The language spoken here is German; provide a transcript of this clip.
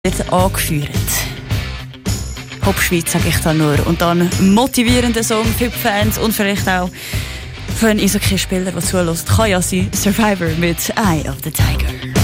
wird angeführt. Popschweiz sage ich da nur. Und dann motivierender Song für die Fans und vielleicht auch für einen Eishockeyspieler, der zuhört. Kann ja sein Survivor mit Eye of the Tiger.